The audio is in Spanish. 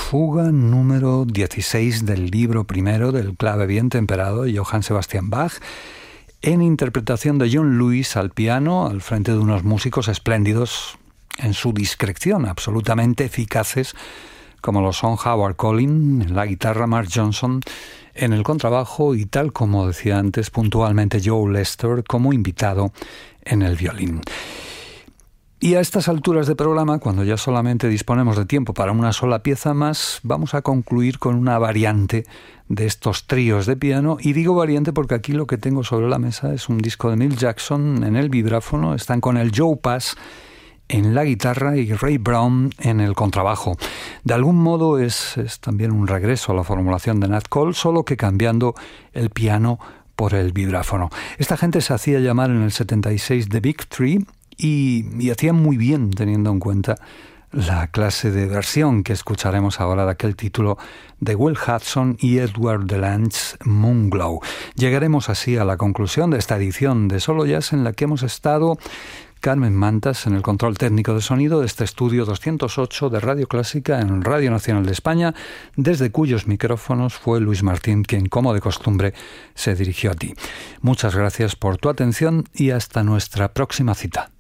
fuga número 16 del libro primero del clave bien temperado de Johann Sebastian Bach, en interpretación de John Lewis al piano, al frente de unos músicos espléndidos en su discreción, absolutamente eficaces, como lo son Howard Collin en la guitarra, Mark Johnson en el contrabajo y, tal como decía antes, puntualmente Joe Lester como invitado en el violín. Y a estas alturas de programa, cuando ya solamente disponemos de tiempo para una sola pieza más, vamos a concluir con una variante de estos tríos de piano. Y digo variante porque aquí lo que tengo sobre la mesa es un disco de Milt Jackson en el vibráfono. Están con el Joe Pass en la guitarra y Ray Brown en el contrabajo. De algún modo es también un regreso a la formulación de Nat Cole, solo que cambiando el piano por el vibráfono. Esta gente se hacía llamar en el 76 The Big Three y hacían muy bien, teniendo en cuenta la clase de versión que escucharemos ahora de aquel título de Will Hudson y Edward DeLange's Moonglow. Llegaremos así a la conclusión de esta edición de Solo Jazz, en la que hemos estado Carmen Mantas en el control técnico de sonido de este estudio 208 de Radio Clásica en Radio Nacional de España, desde cuyos micrófonos fue Luis Martín quien, como de costumbre, se dirigió a ti. Muchas gracias por tu atención y hasta nuestra próxima cita.